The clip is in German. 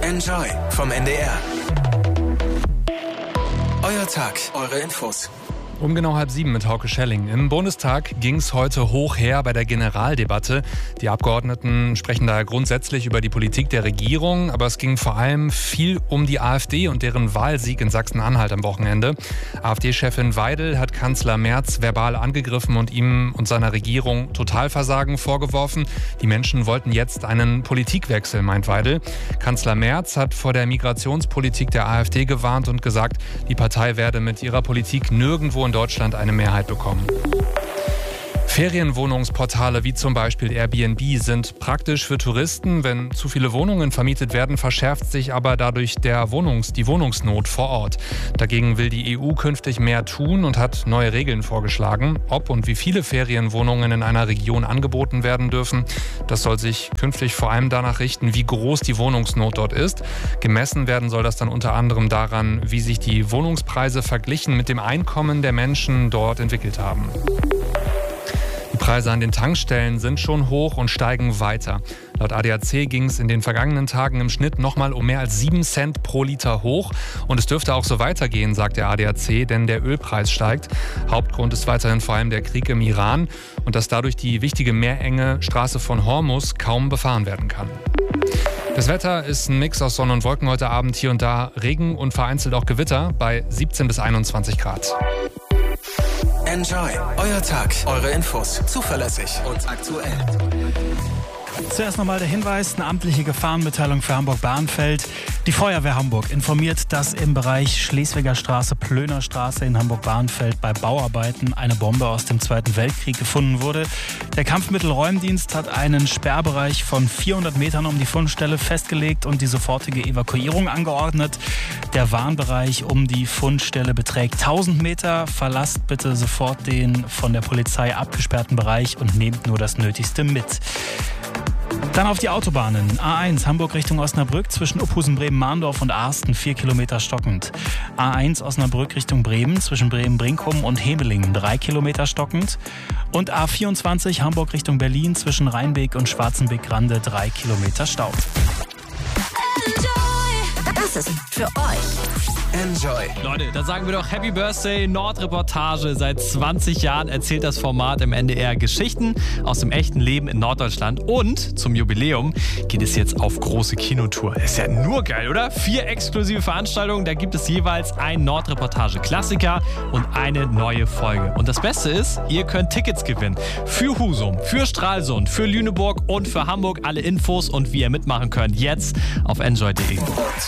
Enjoy vom NDR. Euer Tag, eure Infos. Um genau 6:30 mit Hauke Schelling. Im Bundestag ging es heute hoch her bei der Generaldebatte. Die Abgeordneten sprechen daher grundsätzlich über die Politik der Regierung, aber es ging vor allem viel um die AfD und deren Wahlsieg in Sachsen-Anhalt am Wochenende. AfD-Chefin Weidel hat Kanzler Merz verbal angegriffen und ihm und seiner Regierung Totalversagen vorgeworfen. Die Menschen wollten jetzt einen Politikwechsel, meint Weidel. Kanzler Merz hat vor der Migrationspolitik der AfD gewarnt und gesagt, die Partei werde mit ihrer Politik nirgendwo in Deutschland eine Mehrheit bekommen. Ferienwohnungsportale wie zum Beispiel Airbnb sind praktisch für Touristen. Wenn zu viele Wohnungen vermietet werden, verschärft sich aber dadurch die Wohnungsnot vor Ort. Dagegen will die EU künftig mehr tun und hat neue Regeln vorgeschlagen. Ob und wie viele Ferienwohnungen in einer Region angeboten werden dürfen, das soll sich künftig vor allem danach richten, wie groß die Wohnungsnot dort ist. Gemessen werden soll das dann unter anderem daran, wie sich die Wohnungspreise verglichen mit dem Einkommen der Menschen dort entwickelt haben. Die Preise an den Tankstellen sind schon hoch und steigen weiter. Laut ADAC ging es in den vergangenen Tagen im Schnitt nochmal um mehr als 7 Cent pro Liter hoch. Und es dürfte auch so weitergehen, sagt der ADAC, denn der Ölpreis steigt. Hauptgrund ist weiterhin vor allem der Krieg im Iran und dass dadurch die wichtige meerenge Straße von Hormuz kaum befahren werden kann. Das Wetter ist ein Mix aus Sonne und Wolken heute Abend, hier und da Regen und vereinzelt auch Gewitter bei 17 bis 21 Grad. Enjoy, euer Tag, eure Infos, zuverlässig und aktuell. Zuerst nochmal der Hinweis, eine amtliche Gefahrenmitteilung für Hamburg-Bahrenfeld. Die Feuerwehr Hamburg informiert, dass im Bereich Schleswiger Straße, Plöner Straße in Hamburg-Bahrenfeld bei Bauarbeiten eine Bombe aus dem Zweiten Weltkrieg gefunden wurde. Der Kampfmittelräumdienst hat einen Sperrbereich von 400 Metern um die Fundstelle festgelegt und die sofortige Evakuierung angeordnet. Der Warnbereich um die Fundstelle beträgt 1000 Meter. Verlasst bitte sofort den von der Polizei abgesperrten Bereich und nehmt nur das Nötigste mit. Dann auf die Autobahnen. A1 Hamburg Richtung Osnabrück zwischen Uphusen, Bremen-Mahndorf und Arsten 4 Kilometer stockend. A1 Osnabrück Richtung Bremen zwischen Bremen-Brinkum und Hemelingen 3 Kilometer stockend. Und A24 Hamburg Richtung Berlin zwischen Rheinbeek und Schwarzenbeek-Grande 3 Kilometer Stau. Das ist für euch. Enjoy. Leute, da sagen wir doch Happy Birthday Nordreportage. Seit 20 Jahren erzählt das Format im NDR Geschichten aus dem echten Leben in Norddeutschland. Und zum Jubiläum geht es jetzt auf große Kinotour. Ist ja nur geil, oder? 4 exklusive Veranstaltungen. Da gibt es jeweils ein Nordreportage-Klassiker und eine neue Folge. Und das Beste ist, ihr könnt Tickets gewinnen. Für Husum, für Stralsund, für Lüneburg und für Hamburg. Alle Infos und wie ihr mitmachen könnt, jetzt auf enjoy.de.